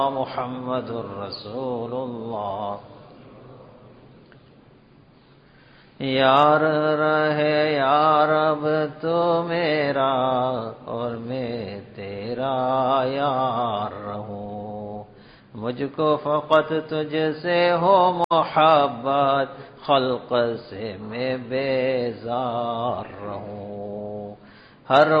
मुहम्मदुर रसूलुल्लाह। यार रहे यार अब तो मेरा और मैं तेरा यार रहूं। मुझको फ़क़त तुझसे हो मोहब्बत, खल्क़ से मैं बेज़ार रहूं। हर